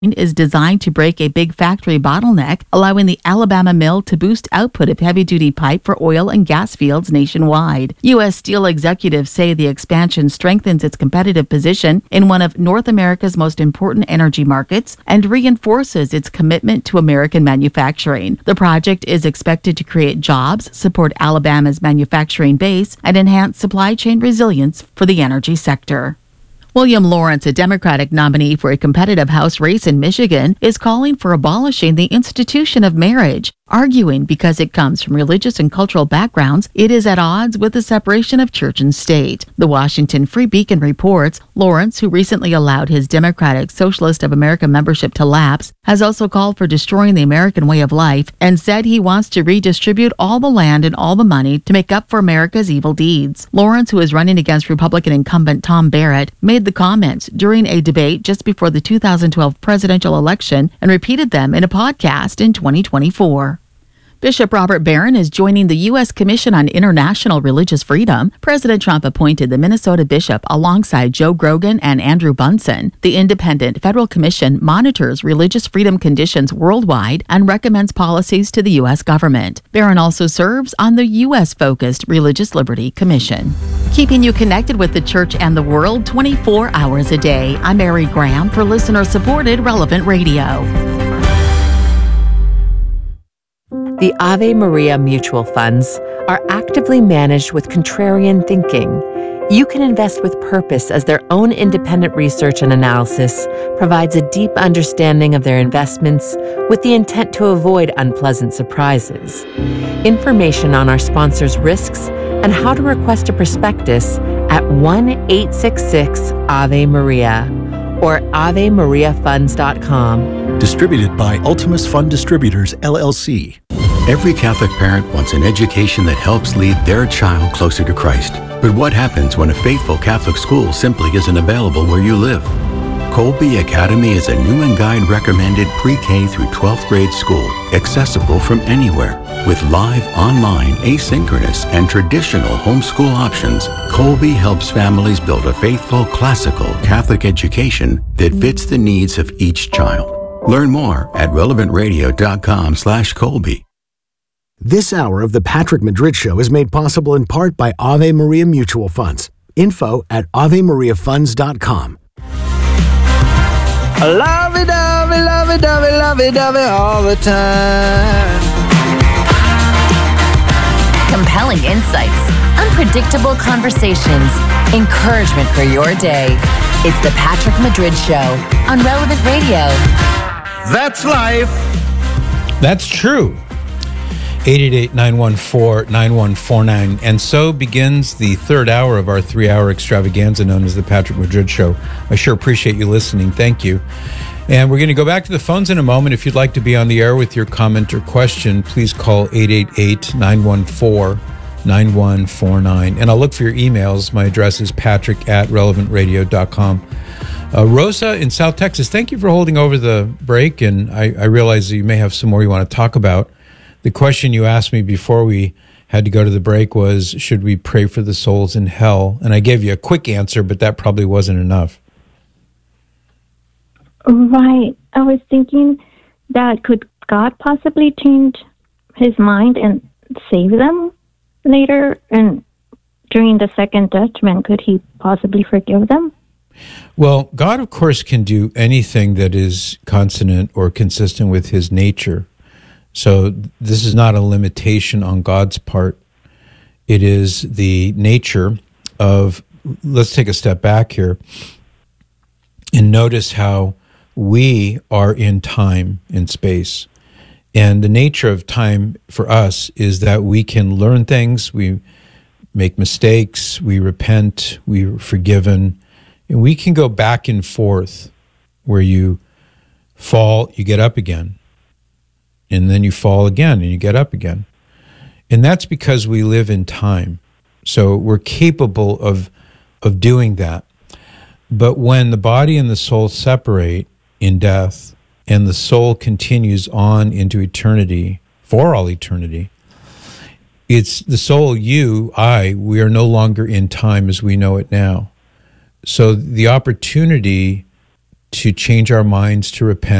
is designed to break a big factory bottleneck, allowing the Alabama mill to boost output of heavy-duty pipe for oil and gas fields nationwide. U.S. Steel executives say the expansion strengthens its competitive position in one of North America's most important energy markets and reinforces its commitment to American manufacturing. The project is expected to create jobs, support Alabama's manufacturing base, and enhance supply chain resilience for the energy sector. William Lawrence, a Democratic nominee for a competitive House race in Michigan, is calling for abolishing the institution of marriage, arguing because it comes from religious and cultural backgrounds, it is at odds with the separation of church and state. The Washington Free Beacon reports Lawrence, who recently allowed his Democratic Socialist of America membership to lapse, has also called for destroying the American way of life and said he wants to redistribute all the land and all the money to make up for America's evil deeds. Lawrence, who is running against Republican incumbent Tom Barrett, made the comments during a debate just before the 2012 presidential election and repeated them in a podcast in 2024. Bishop Robert Barron is joining the U.S. Commission on International Religious Freedom. President Trump appointed the Minnesota bishop alongside Joe Grogan and Andrew Bunson. The independent federal commission monitors religious freedom conditions worldwide and recommends policies to the U.S. government. Barron also serves on the U.S.-focused Religious Liberty Commission. Keeping you connected with the church and the world 24 hours a day. I'm Mary Graham for listener-supported Relevant Radio. The Ave Maria mutual funds are actively managed with contrarian thinking. You can invest with purpose as their own independent research and analysis provides a deep understanding of their investments with the intent to avoid unpleasant surprises. Information on our sponsors' risks and how to request a prospectus at 1-866-AVE-MARIA or AveMariaFunds.com. Distributed by Ultimus Fund Distributors, LLC. Every Catholic parent wants an education that helps lead their child closer to Christ. But what happens when a faithful Catholic school simply isn't available where you live? Colby Academy is a new and guide recommended pre-K through 12th grade school, accessible from anywhere. With live, online, asynchronous, and traditional homeschool options, Colby helps families build a faithful, classical Catholic education that fits the needs of each child. Learn more at relevantradio.com/Colby. This hour of the Patrick Madrid Show is made possible in part by Ave Maria Mutual Funds. Info at AveMariaFunds.com. Lovey-dovey, lovey-dovey, lovey-dovey all the time. Compelling insights, unpredictable conversations, encouragement for your day. It's the Patrick Madrid Show on Relevant Radio. That's life. That's true. 888-914-9149. And so begins the third hour of our 3-hour extravaganza known as the Patrick Madrid Show. I sure appreciate you listening. Thank you. And we're going to go back to the phones in a moment. If you'd like to be on the air with your comment or question, please call 888-914-9149. And I'll look for your emails. My address is patrick@relevantradio.com. Rosa in South Texas, thank you for holding over the break. And I realize that you may have some more you want to talk about. The question you asked me before we had to go to the break was, should we pray for the souls in hell? And I gave you a quick answer, but that probably wasn't enough. Right. I was thinking that could God possibly change his mind and save them later? And during the second judgment, could he possibly forgive them? Well, God, of course, can do anything that is consonant or consistent with his nature. So this is not a limitation on God's part. It is the nature of, let's take a step back here and notice how we are in time and space. And the nature of time for us is that we can learn things, we make mistakes, we repent, we're forgiven, and we can go back and forth where you fall, you get up again. And then you fall again and you get up again. And that's because we live in time. So we're capable of doing that. But when the body and the soul separate in death and the soul continues on into eternity, for all eternity, it's the soul, you, I, we are no longer in time as we know it now. So the opportunity to change our minds to repent